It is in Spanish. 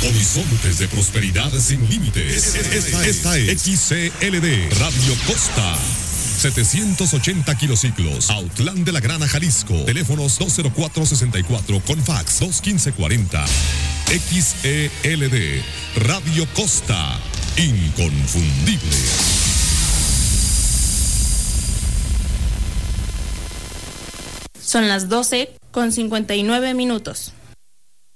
Horizontes de prosperidad sin límites. Esta es XCLD Radio Costa. 780 kilociclos, Autlán de la Grana, Jalisco. Teléfonos 204-64 con fax 215-40. XELD Radio Costa, inconfundible. Son las 12:59.